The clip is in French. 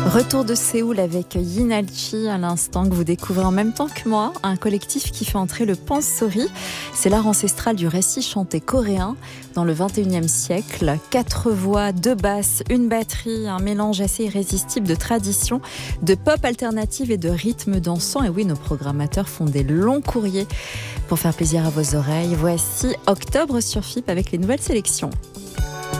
Retour de Séoul avec Yinalchi à l'instant, que vous découvrez en même temps que moi, un collectif qui fait entrer le pansori. C'est l'art ancestral du récit chanté coréen dans le 21e siècle. 4 voix, 2 basses, une batterie, un mélange assez irrésistible de tradition, de pop alternative et de rythme dansant. Et oui, nos programmateurs font des longs courriers pour faire plaisir à vos oreilles. Voici Octobre sur FIP avec les nouvelles sélections.